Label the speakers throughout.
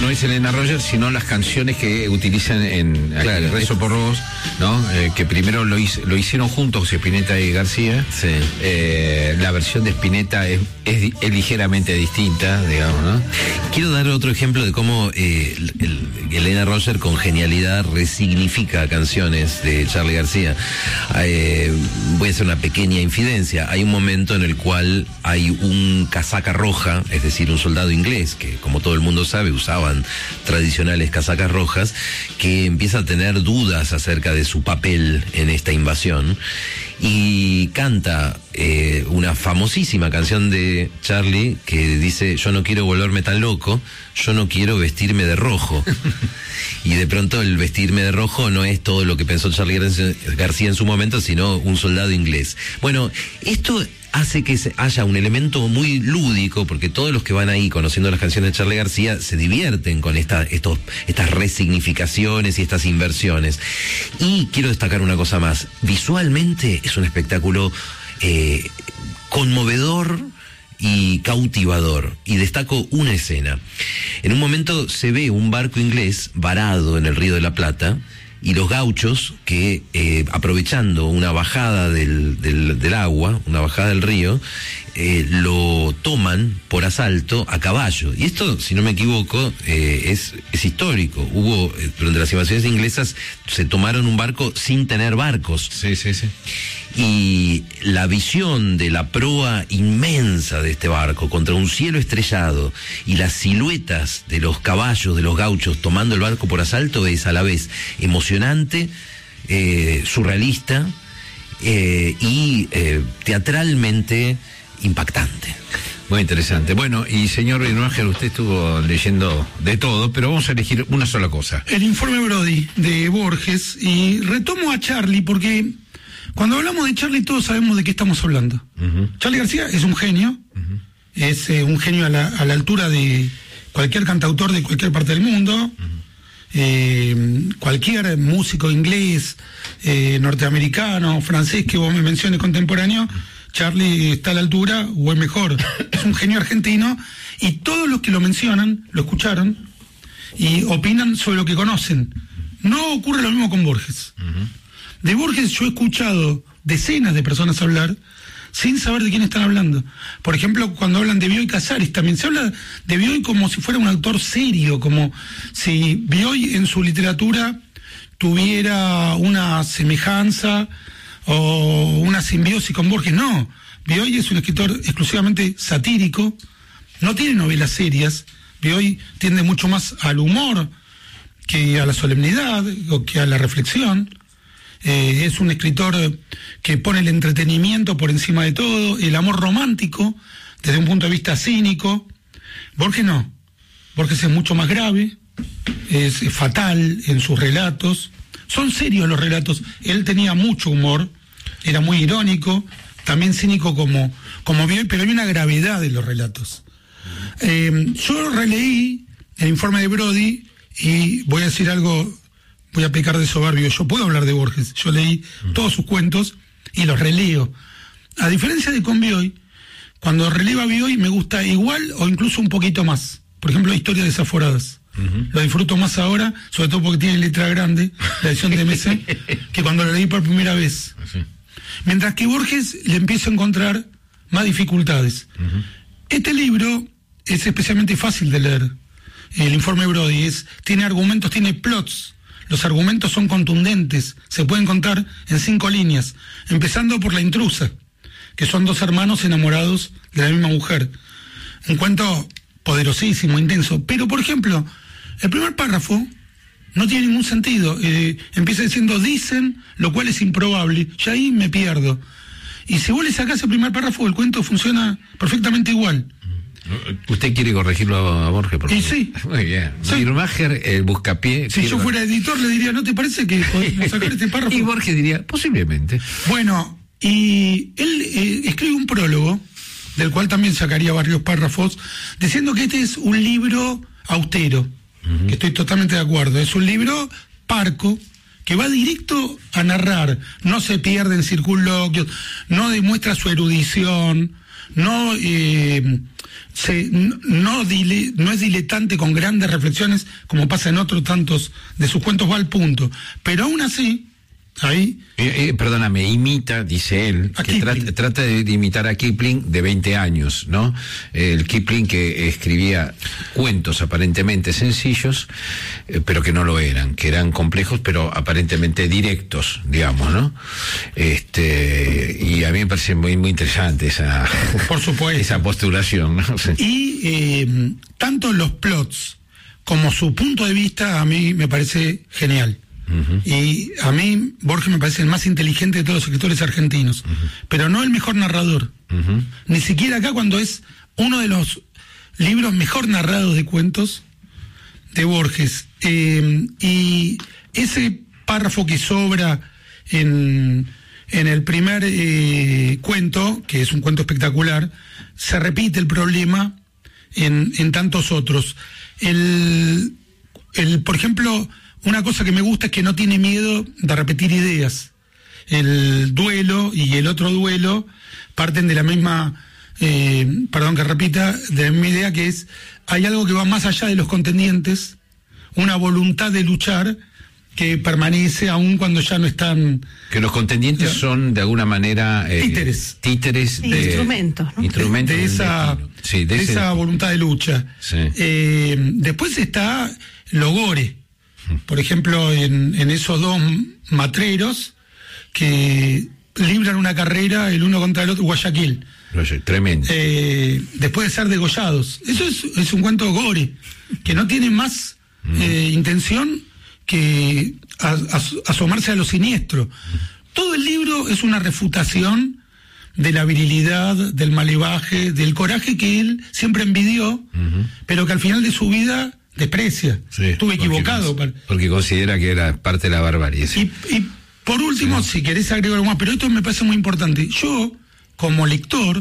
Speaker 1: no es Elena Rogers, sino las canciones que utilizan en Rezo por Vos, ¿no? Que primero lo hicieron juntos Spinetta y García.
Speaker 2: Sí.
Speaker 1: La versión de Spinetta es ligeramente distinta, digamos, ¿no?
Speaker 2: Quiero dar otro ejemplo de cómo Elena Rogers con genialidad resignifica canciones de Charly García. Voy a hacer una pequeña infidencia. Hay un momento en el cual hay un casaca roja, es decir, un soldado inglés, que como todo el mundo sabe usaban tradicionales casacas rojas, que empieza a tener dudas acerca de su papel en esta invasión y canta una famosísima canción de Charly que dice: yo no quiero volverme tan loco, yo no quiero vestirme de rojo. Y de pronto el vestirme de rojo no es todo lo que pensó Charly García en su momento, sino un soldado inglés. Bueno, esto hace que haya un elemento muy lúdico, porque todos los que van ahí conociendo las canciones de Charly García se divierten con estas resignificaciones y estas inversiones. Y quiero destacar una cosa más: visualmente es un espectáculo conmovedor y cautivador, y destaco una escena. En un momento se ve un barco inglés varado en el Río de la Plata, y los gauchos que aprovechando una bajada del agua, una bajada del río, lo toman por asalto a caballo. Y esto, si no me equivoco, es histórico. Durante las invasiones inglesas se tomaron un barco sin tener barcos.
Speaker 1: Sí.
Speaker 2: Y la visión de la proa inmensa de este barco contra un cielo estrellado y las siluetas de los caballos de los gauchos tomando el barco por asalto es a la vez emocionante, surrealista y teatralmente impactante.
Speaker 1: Muy interesante. Bueno, y señor Rinoager, usted estuvo leyendo de todo, pero vamos a elegir una sola cosa.
Speaker 3: El informe Brody de Borges, y retomo a Charly porque cuando hablamos de Charly todos sabemos de qué estamos hablando. Charly García es un genio, es un genio a la altura de cualquier cantautor de cualquier parte del mundo, cualquier músico inglés, norteamericano, francés que vos me menciones contemporáneo, Charly está a la altura o es mejor. Es un genio argentino y todos los que lo mencionan lo escucharon y opinan sobre lo que conocen. No ocurre lo mismo con Borges. De Borges yo he escuchado decenas de personas hablar sin saber de quién están hablando. Por ejemplo, cuando hablan de Bioy Casares, también se habla de Bioy como si fuera un autor serio, como si Bioy en su literatura tuviera una semejanza o una simbiosis con Borges. No, Bioy es un escritor exclusivamente satírico, no tiene novelas serias. Bioy tiende mucho más al humor que a la solemnidad o que a la reflexión. Es un escritor que pone el entretenimiento por encima de todo, el amor romántico desde un punto de vista cínico. Borges no. Borges es mucho más grave, es fatal en sus relatos. Son serios los relatos. Él tenía mucho humor, era muy irónico, también cínico como Bioy, pero hay una gravedad en los relatos. Yo releí el informe de Brody y voy a decir algo. Voy a pecar de soberbio, yo puedo hablar de Borges, yo leí todos sus cuentos y los releo. A diferencia de con Bioy, cuando releo a Bioy me gusta igual o incluso un poquito más. Por ejemplo, Historias desaforadas. Lo disfruto más ahora, sobre todo porque tiene letra grande, la edición de MC, que cuando lo leí por primera vez. Mientras que Borges le empiezo a encontrar más dificultades. Este libro es especialmente fácil de leer. El informe Brody tiene argumentos, tiene plots. Los argumentos son contundentes, se pueden contar en 5 líneas, empezando por La intrusa, que son 2 hermanos enamorados de la misma mujer. Un cuento poderosísimo, intenso, pero por ejemplo, el primer párrafo no tiene ningún sentido, empieza diciendo dicen, lo cual es improbable, y ahí me pierdo. Y si vos le sacás el primer párrafo, el cuento funciona perfectamente igual.
Speaker 1: ¿Usted quiere corregirlo a Borges?
Speaker 3: Y sí.
Speaker 1: Muy bien. Rinoager, el buscapié.
Speaker 3: Si yo fuera editor, le diría, ¿no te parece que podemos sacar este párrafo?
Speaker 1: Y Borges diría, posiblemente.
Speaker 3: Bueno, y él escribe un prólogo, del cual también sacaría varios párrafos, diciendo que este es un libro austero, que estoy totalmente de acuerdo. Es un libro parco, que va directo a narrar, no se pierde en circunloquios, no demuestra su erudición, no no es diletante con grandes reflexiones como pasa en otros tantos de sus cuentos, va al punto, pero aún así ahí
Speaker 1: perdóname, imita, dice él, que trata de imitar a Kipling de 20 años, ¿no? El Kipling que escribía cuentos aparentemente sencillos, pero que no lo eran, que eran complejos, pero aparentemente directos, digamos, ¿no? Y a mí me parece muy, muy interesante esa,
Speaker 3: por supuesto,
Speaker 1: esa postulación, ¿no? Sí.
Speaker 3: Y tanto los plots como su punto de vista a mí me parece genial. Uh-huh. Y a mí Borges me parece el más inteligente de todos los escritores argentinos, uh-huh, pero no el mejor narrador, uh-huh, ni siquiera acá, cuando es uno de los libros mejor narrados de cuentos de Borges. Y ese párrafo que sobra en el primer cuento, que es un cuento espectacular, se repite el problema en tantos otros. Por ejemplo, una cosa que me gusta es que no tiene miedo de repetir ideas. El duelo y el otro duelo parten de la misma, perdón que repita, de la misma idea, que es, hay algo que va más allá de los contendientes, una voluntad de luchar que permanece aún cuando ya no están...
Speaker 1: Que los son de alguna manera...
Speaker 3: títeres
Speaker 4: de instrumentos, ¿no?
Speaker 1: Instrumentos
Speaker 3: de esa voluntad de lucha.
Speaker 1: Sí.
Speaker 3: Después está lo gore. Por ejemplo, en esos dos matreros que libran una carrera el uno contra el otro, Guayaquil.
Speaker 1: Tremendo.
Speaker 3: Después de ser degollados. Eso es un cuento gore, que no tiene más intención que asomarse a lo siniestro. Todo el libro es una refutación de la virilidad, del malevaje, del coraje que él siempre envidió, pero que al final de su vida desprecia.
Speaker 1: Sí,
Speaker 3: estuve equivocado.
Speaker 1: Porque considera que era parte de la barbarie. Sí.
Speaker 3: Y por último, si querés agregar algo más, pero esto me parece muy importante. Yo, como lector,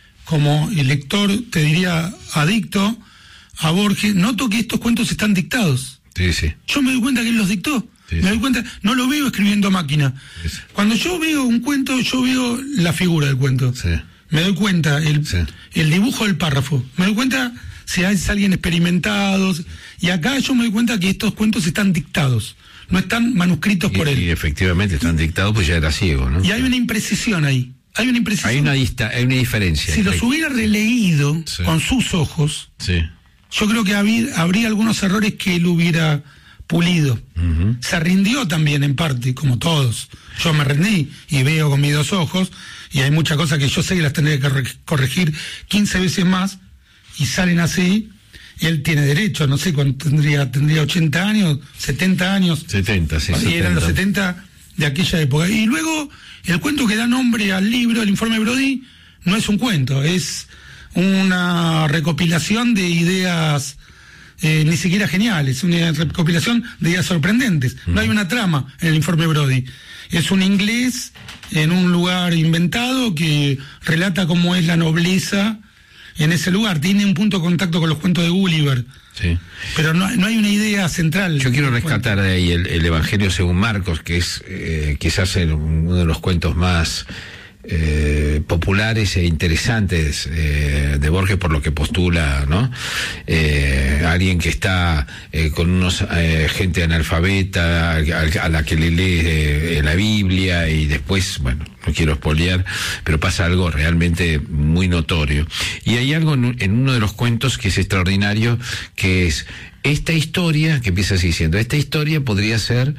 Speaker 3: te diría adicto a Borges, noto que estos cuentos están dictados.
Speaker 1: Sí, sí.
Speaker 3: Yo me doy cuenta que él los dictó. Sí, me doy cuenta, no lo veo escribiendo a máquina. Sí. Cuando yo veo un cuento, yo veo la figura del cuento.
Speaker 1: Sí.
Speaker 3: Me doy cuenta, el dibujo del párrafo. Me doy cuenta si es alguien experimentado. Y acá yo me doy cuenta que estos cuentos están dictados, no están manuscritos por él.
Speaker 1: Y efectivamente están dictados, pues ya era ciego, ¿no?
Speaker 3: Y hay una imprecisión ahí. Hay una
Speaker 1: diferencia.
Speaker 3: Si los hubiera releído con sus ojos, yo creo que habría algunos errores que él hubiera pulido. Uh-huh. Se rindió también en parte, como todos. Yo me rendí y veo con mis dos ojos, y hay muchas cosas que yo sé que las tendré que corregir 15 veces más, y salen así. Él tiene derecho, no sé cuánto tendría 80 años, 70 años.
Speaker 1: 70, sí.
Speaker 3: Y eran los 70 de aquella época. Y luego, el cuento que da nombre al libro, el informe Brody, no es un cuento, es una recopilación de ideas ni siquiera geniales, una recopilación de ideas sorprendentes. No hay una trama en el informe Brody. Es un inglés en un lugar inventado que relata cómo es la nobleza en ese lugar. Tiene un punto de contacto con los cuentos de Gulliver.
Speaker 1: Sí.
Speaker 3: Pero no hay una idea central.
Speaker 1: Yo quiero rescatar de ahí el Evangelio según Marcos, que es quizás uno de los cuentos más populares e interesantes de Borges, por lo que postula, ¿no? Alguien que está con unos gente analfabeta a la que le lee la Biblia, y después, bueno, no quiero spoilear, pero pasa algo realmente muy notorio. Y hay algo en uno de los cuentos que es extraordinario, que es esta historia, que empieza así diciendo, esta historia podría ser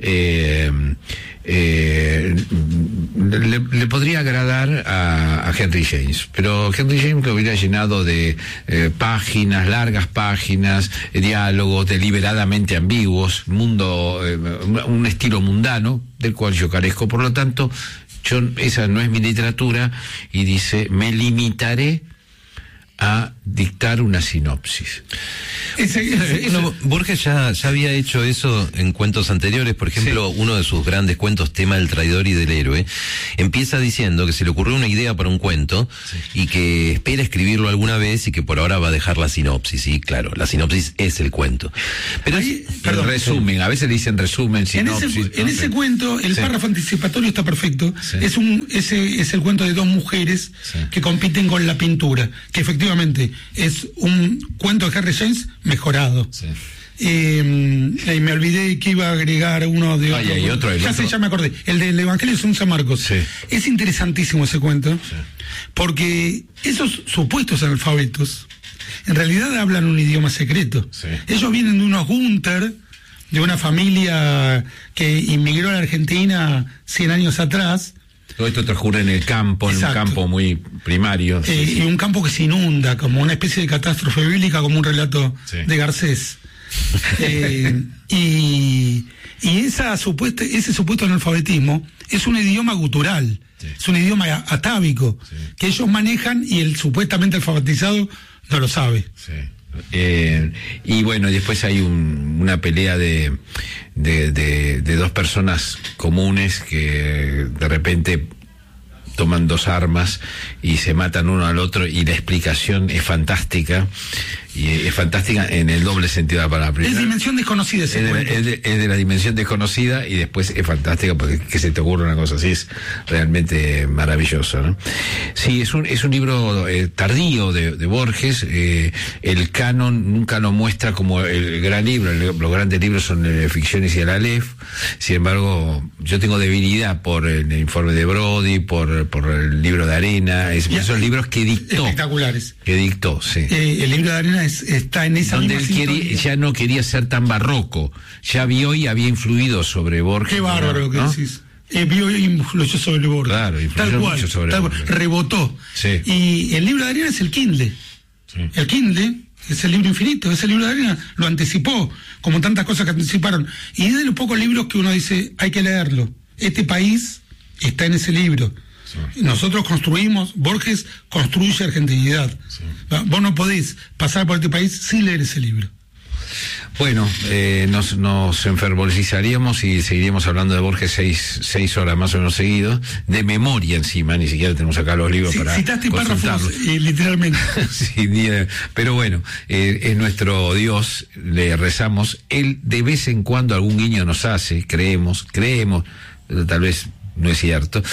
Speaker 1: le podría agradar a Henry James, pero Henry James lo hubiera llenado de páginas, largas páginas, diálogos deliberadamente ambiguos, un estilo mundano del cual yo carezco. Por lo tanto, esa no es mi literatura, y dice, me limitaré a dictar una sinopsis.
Speaker 2: Borges ya había hecho eso en cuentos anteriores. Por ejemplo, uno de sus grandes cuentos, Tema del traidor y del héroe, empieza diciendo que se le ocurrió una idea para un cuento y que espera escribirlo alguna vez y que por ahora va a dejar la sinopsis. Y claro, la sinopsis es el cuento. Pero
Speaker 1: perdón, resumen, a veces le dicen resumen, sinopsis.
Speaker 3: En ese cuento, el párrafo anticipatorio está perfecto. Ese es el cuento de dos mujeres que compiten con la pintura, que efectivamente es un cuento de Henry James mejorado. Me olvidé que iba a agregar uno de otro. Ya me acordé. El del Evangelio según San Marcos. Es interesantísimo ese cuento, porque esos supuestos analfabetos en realidad hablan un idioma secreto. Ellos vienen de unos Gunther, de una familia que inmigró a la Argentina 100 años atrás.
Speaker 1: Todo esto transcurre en el campo, en un campo muy primario.
Speaker 3: Y un campo que se inunda, como una especie de catástrofe bíblica, como un relato de Garcés. Y ese supuesto analfabetismo es un idioma gutural, es un idioma atávico, que ellos manejan y el supuestamente alfabetizado no lo sabe.
Speaker 1: Y bueno, después hay una pelea de dos personas comunes que de repente toman dos armas y se matan uno al otro, y la explicación es fantástica, y es fantástica en el doble sentido de la palabra.
Speaker 3: Es dimensión desconocida ese cuento.
Speaker 1: Es de la dimensión desconocida, y después es fantástica porque que se te ocurre una cosa así es realmente maravilloso, ¿no? Sí, es un libro tardío de Borges. El canon nunca lo muestra como el gran libro. Los grandes libros son Ficciones y el Aleph. Sin embargo, yo tengo debilidad por el informe de Brody, por el libro de Arena, esos libros que dictó.
Speaker 3: Espectaculares.
Speaker 1: Que dictó, sí.
Speaker 3: El libro de Arena está en esa
Speaker 1: donde él ya no quería ser tan barroco, ya vio y había influido sobre Borges.
Speaker 3: Qué bárbaro lo que decís. Vio y influyó sobre Borges.
Speaker 1: Claro, influyó mucho sobre Borges.
Speaker 3: Rebotó. Y el libro de Arena es el Kindle. El Kindle es el libro infinito, ese libro de Arena lo anticipó, como tantas cosas que anticiparon. Y es de los pocos libros que uno dice, hay que leerlo. Este país está en ese libro. Nosotros construimos, Borges construye argentinidad. Vos no podés pasar por este país sin leer ese libro.
Speaker 1: Bueno, nos enfervorizaríamos y seguiríamos hablando de Borges seis horas más o menos seguidos, de memoria encima, ni siquiera tenemos acá los libros para
Speaker 3: citaste párrafos, literalmente.
Speaker 1: Pero bueno, es nuestro Dios, le rezamos. Él de vez en cuando algún guiño nos hace, creemos, tal vez no es cierto.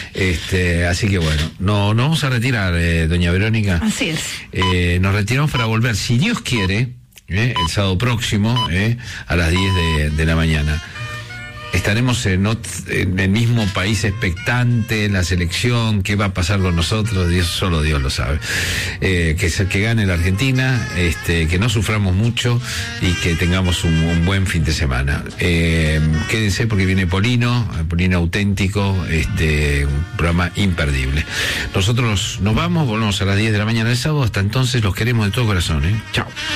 Speaker 1: Así que bueno, nos vamos a retirar, doña Verónica.
Speaker 4: Así es.
Speaker 1: Nos retiramos para volver, si Dios quiere, el sábado próximo, a las 10 de la mañana. Estaremos en el mismo país expectante, la selección, qué va a pasar con nosotros, solo Dios lo sabe. Que gane la Argentina, que no suframos mucho y que tengamos un buen fin de semana. Quédense porque viene Polino auténtico, un programa imperdible. Nosotros nos vamos, volvemos a las 10 de la mañana del sábado. Hasta entonces los queremos de todo corazón. Chao.